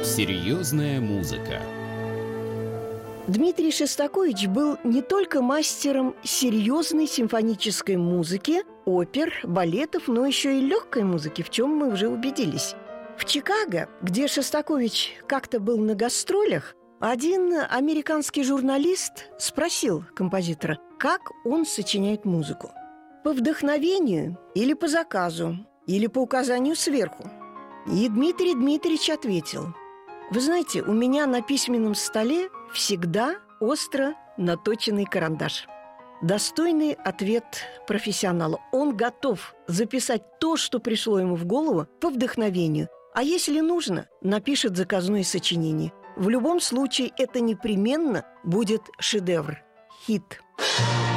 Серьезная музыка. Дмитрий Шостакович был не только мастером серьезной симфонической музыки, опер, балетов, но еще и легкой музыки, в чем мы уже убедились. В Чикаго, где Шостакович как-то был на гастролях, один американский журналист спросил композитора, как он сочиняет музыку. По вдохновению или по заказу, или по указанию сверху. И Дмитрий Дмитриевич ответил: вы знаете, у меня на письменном столе всегда остро наточенный карандаш. Достойный ответ профессионала. Он готов записать то, что пришло ему в голову, по вдохновению. А если нужно, напишет заказное сочинение. В любом случае, это непременно будет шедевр, хит.